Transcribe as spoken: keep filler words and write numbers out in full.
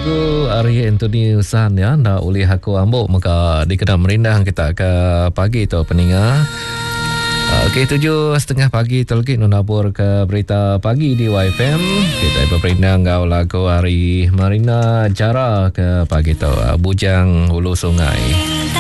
lagu Ari Anthony Usan ya, nak ulih aku ambuk maka dikenal merindang kita ke pagi tu peninga. Okey, tujuh setengah pagi terlebih nunabur ke berita pagi di Y F M. Kita berperindang kau lagu Ari Marina Jara ke pagi tu Bujang Hulu Sungai.